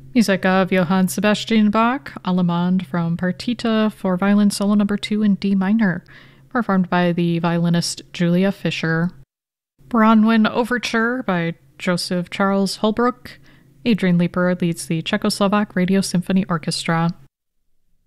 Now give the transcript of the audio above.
Music of Johann Sebastian Bach, Allemande from Partita for Violin Solo No. 2 in D minor, performed by the violinist Julia Fischer. Bronwyn Overture by Joseph Charles Holbrook. Adrian Leeper leads the Czechoslovak Radio Symphony Orchestra.